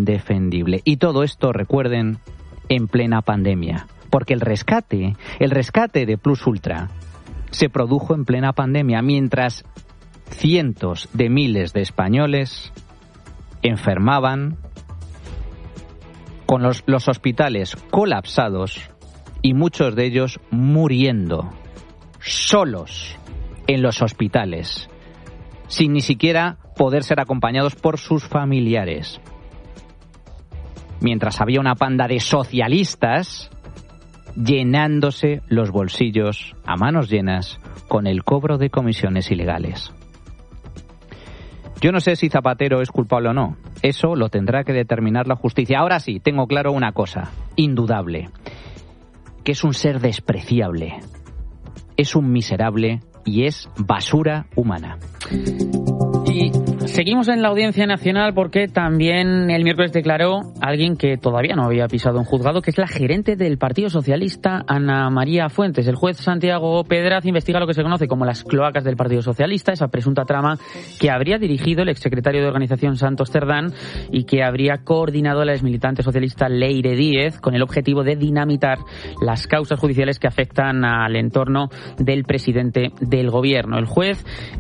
indefendible. Y todo esto, recuerden, en plena pandemia. Porque el rescate de Plus Ultra se produjo en plena pandemia, mientras cientos de miles de españoles enfermaban, con los hospitales colapsados y muchos de ellos muriendo solos en los hospitales, sin ni siquiera poder ser acompañados por sus familiares. Mientras había una panda de socialistas llenándose los bolsillos a manos llenas con el cobro de comisiones ilegales. Yo no sé si Zapatero es culpable o no. Eso lo tendrá que determinar la justicia. Ahora sí, tengo claro una cosa, indudable, que es un ser despreciable, es un miserable y es basura humana. Y seguimos en la Audiencia Nacional porque también el miércoles declaró alguien que todavía no había pisado un juzgado, que es la gerente del Partido Socialista, Ana María Fuentes. El juez Santiago Pedraz investiga lo que se conoce como las cloacas del Partido Socialista, esa presunta trama que habría dirigido el exsecretario de Organización Santos Cerdán y que habría coordinado la exmilitante socialista Leire Díez con el objetivo de dinamitar las causas judiciales que afectan al entorno del presidente del gobierno. El juez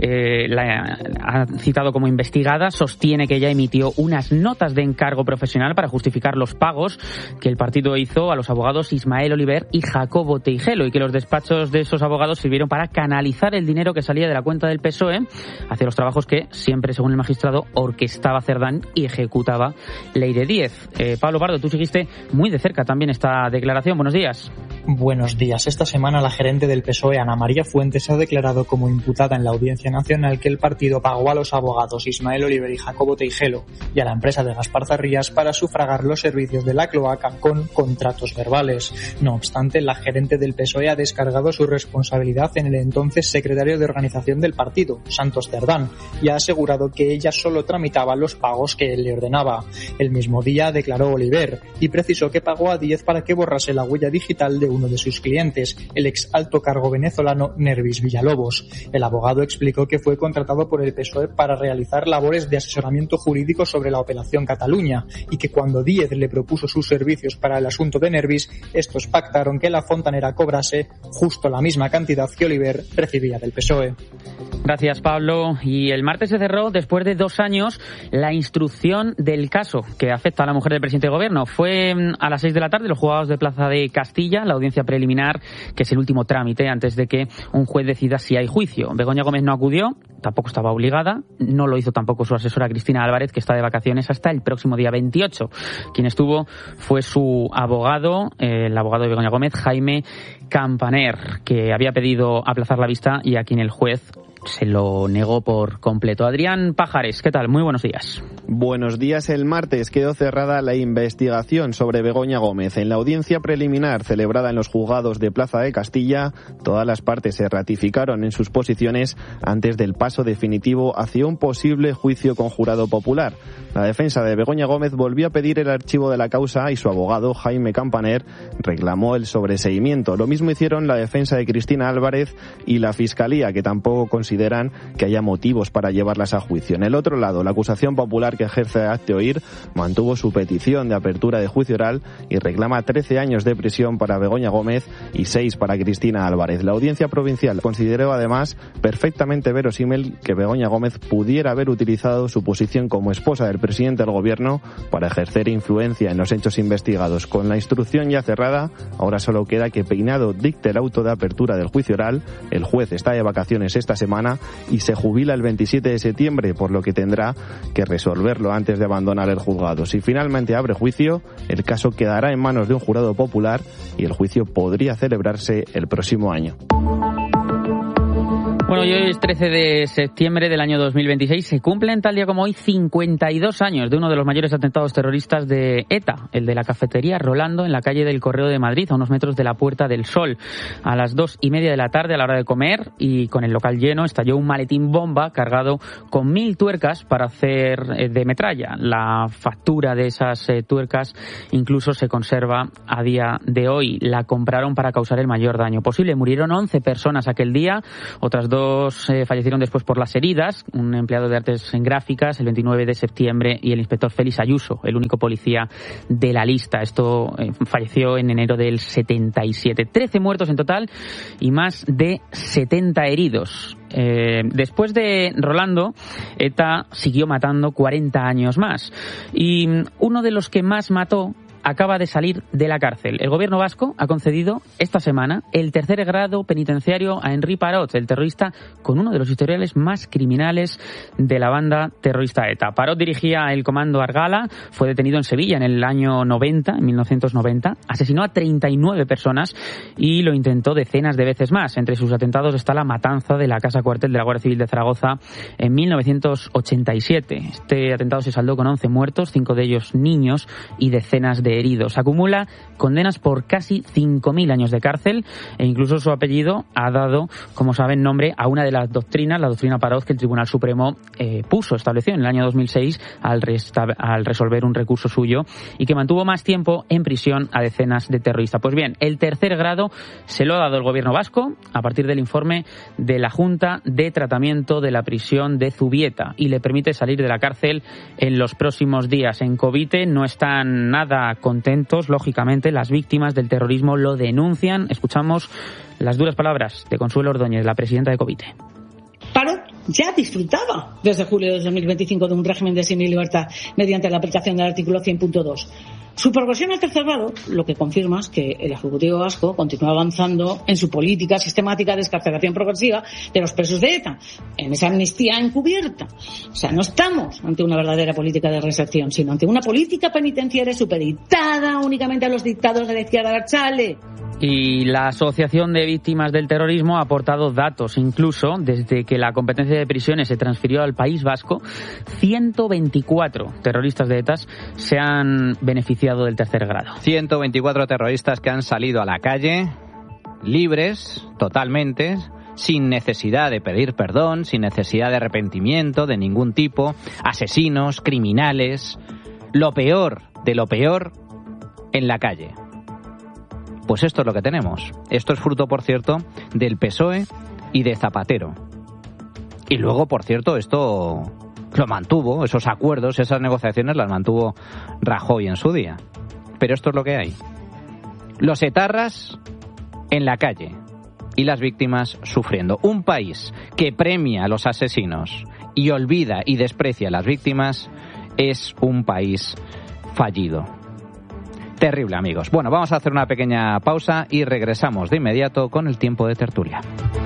la ha citado como investigada, sostiene que ella emitió unas notas de encargo profesional para justificar los pagos que el partido hizo a los abogados Ismael Oliver y Jacobo Teijelo y que los despachos de esos abogados sirvieron para canalizar el dinero que salía de la cuenta del PSOE hacia los trabajos que siempre, según el magistrado, orquestaba Cerdán y ejecutaba Leire Díez. Pablo Pardo, tú seguiste muy de cerca también esta declaración. Buenos días. Buenos días. Esta semana la gerente del PSOE, Ana María Fuentes, ha declarado como imputada en la Audiencia Nacional que el partido pagó a los abogados Ismael Oliver y Jacobo Teijelo y a la empresa de Gaspar Zarrías para sufragar los servicios de la cloaca con contratos verbales. No obstante, la gerente del PSOE ha descargado su responsabilidad en el entonces secretario de organización del partido, Santos Cerdán, y ha asegurado que ella solo tramitaba los pagos que él le ordenaba. El mismo día declaró Oliver y precisó que pagó a Díez para que borrase la huella digital de uno de sus clientes, el ex alto cargo venezolano Nervis Villalobos. El abogado explicó que fue contratado por el PSOE para realizar labores de asesoramiento jurídico sobre la Operación Cataluña y que cuando Díez le propuso sus servicios para el asunto de Nervis, estos pactaron que la fontanera cobrase justo la misma cantidad que Oliver recibía del PSOE. Gracias, Pablo. Y el martes se cerró, después de 2 años, la instrucción del caso que afecta a la mujer del presidente del gobierno. Fue a las 6 de la tarde, los juzgados de Plaza de Castilla, la audiencia preliminar, que es el último trámite antes de que un juez decida si hay juicio. Begoña Gómez no acudió, tampoco estaba obligada, no lo hizo tampoco su asesora Cristina Álvarez, que está de vacaciones hasta el próximo día 28. Quien estuvo fue su abogado, el abogado de Begoña Gómez, Jaime Campaner, que había pedido aplazar la vista y a quien el juez se lo negó por completo. Adrián Pajares, ¿qué tal? Muy buenos días. Buenos días. El martes quedó cerrada la investigación sobre Begoña Gómez. En la audiencia preliminar celebrada en los juzgados de Plaza de Castilla, todas las partes se ratificaron en sus posiciones antes del paso definitivo hacia un posible juicio con jurado popular. La defensa de Begoña Gómez volvió a pedir el archivo de la causa y su abogado, Jaime Campaner, reclamó el sobreseimiento. Lo mismo hicieron la defensa de Cristina Álvarez y la Fiscalía, que tampoco consideran que haya motivos para llevarlas a juicio. En el otro lado, la acusación popular que ejerce Hazte Oír mantuvo su petición de apertura de juicio oral y reclama 13 años de prisión para Begoña Gómez y 6 para Cristina Álvarez. La audiencia provincial consideró además perfectamente verosímil que Begoña Gómez pudiera haber utilizado su posición como esposa del presidente del gobierno para ejercer influencia en los hechos investigados. Con la instrucción ya cerrada, ahora solo queda que Peinado dicte el auto de apertura del juicio oral. El juez está de vacaciones esta semana y se jubila el 27 de septiembre, por lo que tendrá que resolverlo antes de abandonar el juzgado. Si finalmente abre juicio, el caso quedará en manos de un jurado popular y el juicio podría celebrarse el próximo año. Bueno, y hoy es 13 de septiembre del año 2026. Se cumplen tal día como hoy 52 años de uno de los mayores atentados terroristas de ETA, el de la cafetería Rolando en la calle del Correo de Madrid, a unos metros de la Puerta del Sol. A las 2:30 de la tarde, a la hora de comer y con el local lleno, estalló un maletín bomba cargado con 1000 tuercas para hacer de metralla. La factura de esas tuercas incluso se conserva a día de hoy. La compraron para causar el mayor daño posible. Murieron 11 personas aquel día, otras 2 dos fallecieron después por las heridas, un empleado de artes gráficas el 29 de septiembre y el inspector Félix Ayuso, el único policía de la lista. Esto falleció en enero del 77. 13 muertos en total y más de 70 heridos. Después de Rolando, ETA siguió matando 40 años más. Y uno de los que más mató acaba de salir de la cárcel. El gobierno vasco ha concedido esta semana el tercer grado penitenciario a Henri Parot, el terrorista con uno de los historiales más criminales de la banda terrorista ETA. Parot dirigía el comando Argala, fue detenido en Sevilla en el año 90, en 1990, asesinó a 39 personas y lo intentó decenas de veces más. Entre sus atentados está la matanza de la casa cuartel de la Guardia Civil de Zaragoza en 1987. Este atentado se saldó con 11 muertos, 5 de ellos niños y decenas de heridos. Acumula condenas por casi 5.000 años de cárcel e incluso su apellido ha dado, como saben, nombre a una de las doctrinas, la doctrina Parot, que el Tribunal Supremo estableció en el año 2006 al resolver un recurso suyo y que mantuvo más tiempo en prisión a decenas de terroristas. Pues bien, el tercer grado se lo ha dado el gobierno vasco a partir del informe de la Junta de Tratamiento de la Prisión de Zubieta y le permite salir de la cárcel en los próximos días. En Covite no están nada contentos, lógicamente. Las víctimas del terrorismo lo denuncian. Escuchamos las duras palabras de Consuelo Ordóñez, la presidenta de Covite. Parot ya disfrutaba desde julio de 2025 de un régimen de semilibertad mediante la aplicación del artículo 100.2. Su progresión al tercer grado lo que confirma es que el Ejecutivo vasco continúa avanzando en su política sistemática de excarcelación progresiva de los presos de ETA, en esa amnistía encubierta. O sea, no estamos ante una verdadera política de reinserción, sino ante una política penitenciaria supeditada únicamente a los dictados de la izquierda abertzale. Y la Asociación de Víctimas del Terrorismo ha aportado datos. Incluso desde que la competencia de prisiones se transfirió al País Vasco, 124 terroristas de ETA se han beneficiado del tercer grado. 124 terroristas que han salido a la calle libres, totalmente, sin necesidad de pedir perdón, sin necesidad de arrepentimiento de ningún tipo, asesinos, criminales, lo peor de lo peor en la calle. Pues esto es lo que tenemos. Esto es fruto, por cierto, del PSOE y de Zapatero. Y luego, por cierto, esto lo mantuvo, esos acuerdos, esas negociaciones las mantuvo Rajoy en su día. Pero esto es lo que hay. Los etarras en la calle y las víctimas sufriendo. Un país que premia a los asesinos y olvida y desprecia a las víctimas es un país fallido. Terrible, amigos. Bueno, vamos a hacer una pequeña pausa y regresamos de inmediato con el tiempo de tertulia.